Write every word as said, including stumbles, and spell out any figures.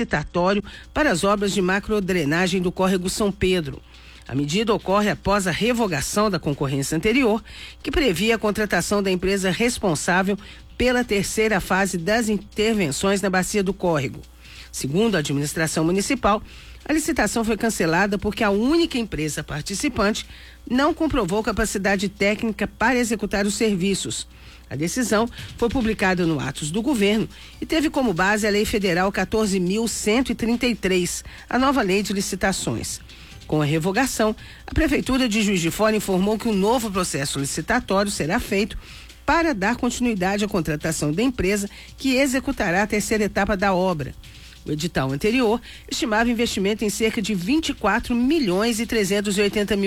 licitatório para as obras de macrodrenagem do córrego São Pedro. A medida ocorre após a revogação da concorrência anterior, que previa a contratação da empresa responsável pela terceira fase das intervenções na bacia do córrego. Segundo a administração municipal, a licitação foi cancelada porque a única empresa participante não comprovou capacidade técnica para executar os serviços. A decisão foi publicada no Atos do Governo e teve como base a Lei Federal quatorze mil cento e trinta e três, a nova lei de licitações. Com a revogação, a Prefeitura de Juiz de Fora informou que um novo processo licitatório será feito para dar continuidade à contratação da empresa que executará a terceira etapa da obra. O edital anterior estimava investimento em cerca de vinte e quatro milhões e trezentos e oitenta mil